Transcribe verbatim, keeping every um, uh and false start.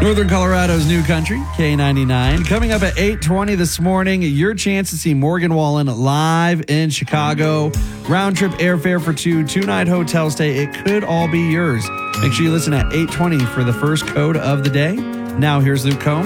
Northern Colorado's new country, K ninety-nine. Coming up at eight twenty this morning, your chance to see Morgan Wallen live in Chicago. Round trip airfare for two, two-night hotel stay. It could all be yours. Make sure you listen at eight twenty for the first code of the day. Now here's Luke Combs.